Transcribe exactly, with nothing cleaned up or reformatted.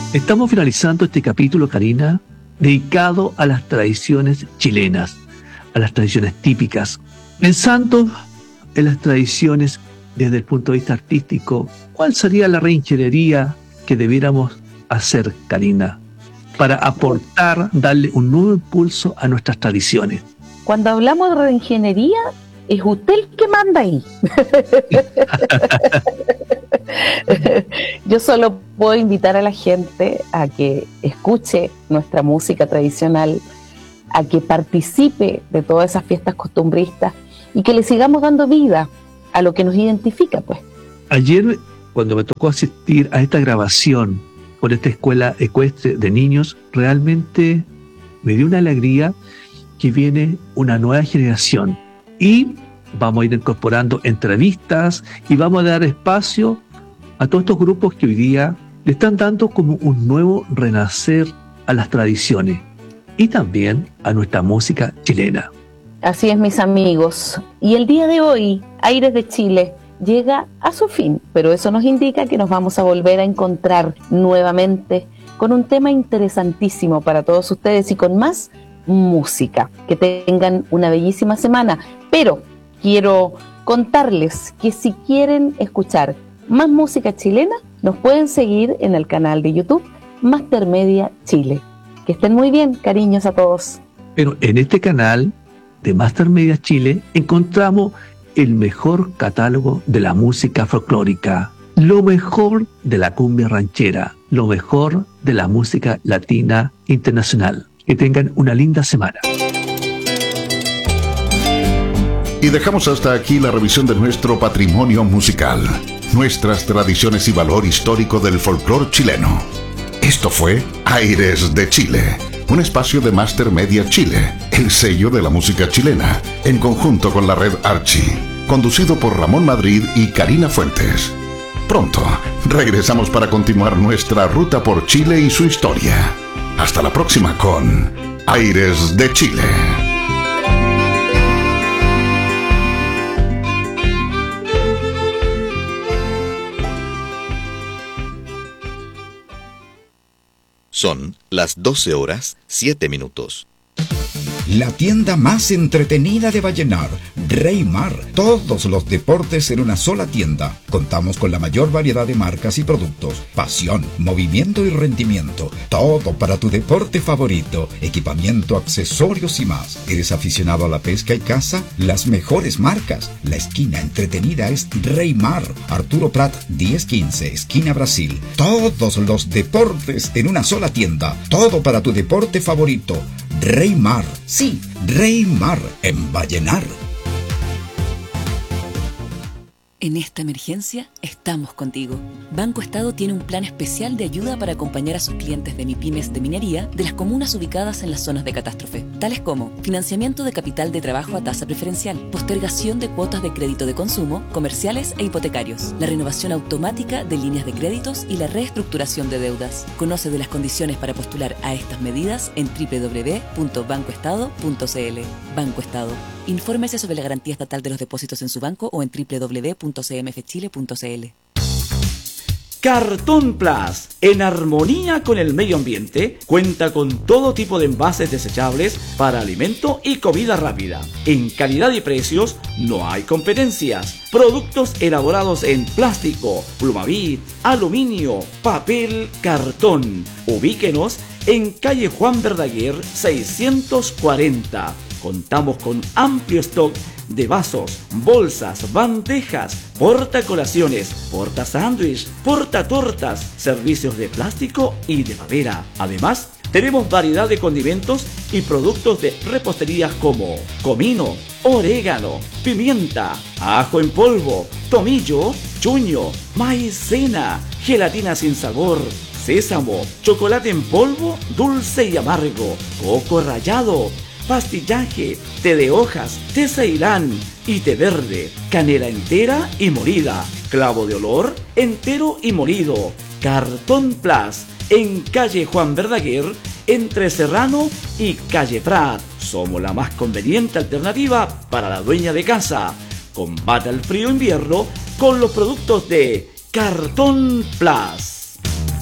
Estamos finalizando este capítulo, Karina, dedicado a las tradiciones chilenas, a las tradiciones típicas. Pensando en las tradiciones desde el punto de vista artístico, ¿cuál sería la reingeniería que debiéramos hacer, Karina, para aportar, darle un nuevo impulso a nuestras tradiciones? Cuando hablamos de reingeniería, es usted el que manda ahí. Yo solo puedo invitar a la gente a que escuche nuestra música tradicional, a que participe de todas esas fiestas costumbristas y que le sigamos dando vida a lo que nos identifica, pues. Ayer, cuando me tocó asistir a esta grabación por esta escuela ecuestre de niños, realmente me dio una alegría que viene una nueva generación y vamos a ir incorporando entrevistas y vamos a dar espacio a todos estos grupos que hoy día le están dando como un nuevo renacer a las tradiciones y también a nuestra música chilena. Así es, mis amigos. Y el día de hoy, Aires de Chile llega a su fin, pero eso nos indica que nos vamos a volver a encontrar nuevamente con un tema interesantísimo para todos ustedes y con más música. Que tengan una bellísima semana, pero quiero contarles que si quieren escuchar más música chilena, nos pueden seguir en el canal de YouTube Mastermedia Chile. Que estén muy bien, cariños a todos. Pero en este canal de Mastermedia Chile encontramos el mejor catálogo de la música folclórica, lo mejor de la cumbia ranchera, lo mejor de la música latina internacional. Que tengan una linda semana. Y dejamos hasta aquí la revisión de nuestro patrimonio musical, nuestras tradiciones y valor histórico del folclore chileno. Esto fue Aires de Chile, un espacio de Mastermedia Chile, el sello de la música chilena, en conjunto con la red Archie, conducido por Ramón Madrid y Karina Fuentes. Pronto regresamos para continuar nuestra ruta por Chile y su historia. Hasta la próxima con Aires de Chile. Son las doce horas, siete minutos. La tienda más entretenida de Vallenar, Reymar. Todos los deportes en una sola tienda. Contamos con la mayor variedad de marcas y productos. Pasión, movimiento y rendimiento. Todo para tu deporte favorito. Equipamiento, accesorios y más. ¿Eres aficionado a la pesca y caza? Las mejores marcas. La esquina entretenida es Reymar. Arturo Prat diez quince, esquina Brasil. Todos los deportes en una sola tienda. Todo para tu deporte favorito. Reymar, sí, Reymar en Vallenar. En esta emergencia estamos contigo. Banco Estado tiene un plan especial de ayuda para acompañar a sus clientes de MIPYMES de minería de las comunas ubicadas en las zonas de catástrofe, tales como financiamiento de capital de trabajo a tasa preferencial, postergación de cuotas de crédito de consumo, comerciales e hipotecarios, la renovación automática de líneas de créditos y la reestructuración de deudas. Conoce de las condiciones para postular a estas medidas en doble u doble u doble u punto banco estado punto c l. Banco Estado. Infórmese sobre la garantía estatal de los depósitos en su banco o en doble u doble u doble u punto c m f chile punto c l. Cartón Plus, en armonía con el medio ambiente, cuenta con todo tipo de envases desechables para alimento y comida rápida. En calidad y precios no hay competencias. Productos elaborados en plástico, plumavit, aluminio, papel, cartón. Ubíquenos en calle Juan Verdaguer seiscientos cuarenta. Contamos con amplio stock de vasos, bolsas, bandejas, portacolaciones, porta sándwich, porta tortas, servicios de plástico y de madera. Además, tenemos variedad de condimentos y productos de repostería como comino, orégano, pimienta, ajo en polvo, tomillo, chuño, maicena, gelatina sin sabor, sésamo, chocolate en polvo, dulce y amargo, coco rallado, pastillaje, té de hojas, té ceilán y té verde, canela entera y molida, clavo de olor entero y molido. Cartón Plus, en calle Juan Verdaguer, entre Serrano y calle Prat. Somos la más conveniente alternativa para la dueña de casa. Combate el frío invierno con los productos de Cartón Plus.